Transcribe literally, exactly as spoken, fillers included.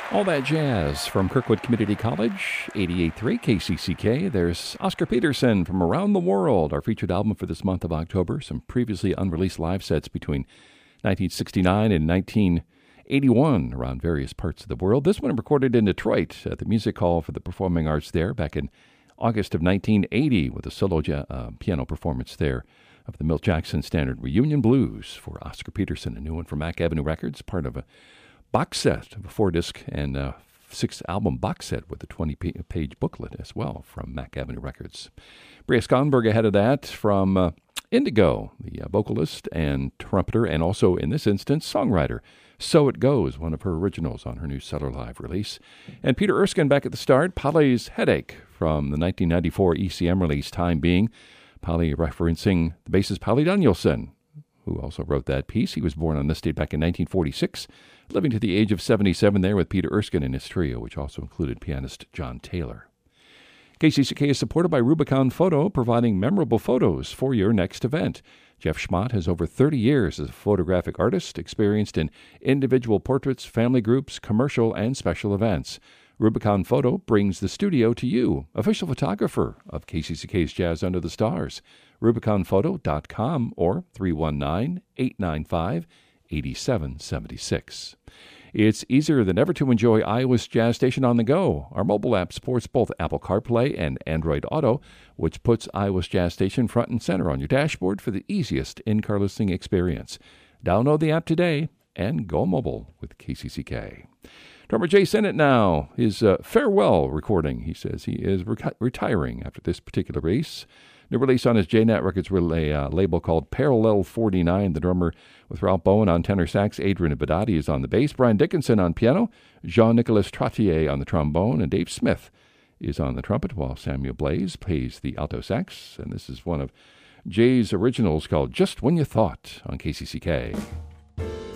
All that jazz from Kirkwood Community College, eighty-eight point three K C C K. There's Oscar Peterson from Around the World, our featured album for this month of October. Some previously unreleased live sets between nineteen sixty-nine and nineteen eighty-one around various parts of the world. This one recorded in Detroit at the Music Hall for the Performing Arts there back in August of nineteen eighty with a solo ja- uh, piano performance there of the Milt Jackson Standard Reunion Blues for Oscar Peterson, a new one from Mack Avenue Records, part of a box set of a four-disc and uh, six-album box set with a twenty-page booklet as well from Mack Avenue Records. Bria Skonberg ahead of that from uh, Indigo, the uh, vocalist and trumpeter, and also, in this instance, songwriter. So It Goes, one of her originals on her new Sutter Live release. And Peter Erskine back at the start, Polly's Headache from the nineteen ninety-four E C M release, Time Being. Polly referencing the bassist Polly Danielson, who also wrote that piece. He was born on this date back in nineteen forty-six, living to the age of seventy-seven there with Peter Erskine and his trio, which also included pianist John Taylor. K C C K is supported by Rubicon Photo, providing memorable photos for your next event. Jeff Schmott has over thirty years as a photographic artist, experienced in individual portraits, family groups, commercial, and special events. Rubicon Photo brings the studio to you, official photographer of K C C K's Jazz Under the Stars. Rubicon Photo dot com or three one nine, eight nine five, eight seven seven six. It's easier than ever to enjoy Iowa's Jazz Station on the go. Our mobile app supports both Apple CarPlay and Android Auto, which puts Iowa's Jazz Station front and center on your dashboard for the easiest in-car listening experience. Download the app today and go mobile with K C C K. Drummer Jay Sennett now, his uh, farewell recording. He says he is re- retiring after this particular race. New release on his J Nat Records relay, uh, label called Parallel forty-nine. The drummer with Ralph Bowen on tenor sax, Adrian Abadati is on the bass, Brian Dickinson on piano, Jean-Nicolas Trottier on the trombone, and Dave Smith is on the trumpet, while Samuel Blaze plays the alto sax. And this is one of Jay's originals called Just When You Thought on K C C K.